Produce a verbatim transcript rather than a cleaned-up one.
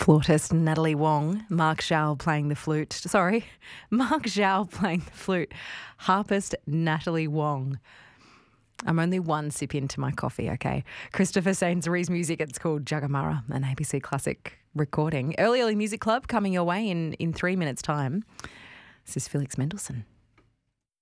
Flautist Natalie Wong, Mark Zhao playing the flute. Sorry, Mark Zhao playing the flute. Harpist Natalie Wong. I'm only one sip into my coffee, okay? Christopher Sainsbury's music, it's called Jagamara, an A B C classic recording. Early Early Music Club coming your way in, in three minutes' time. This is Felix Mendelssohn.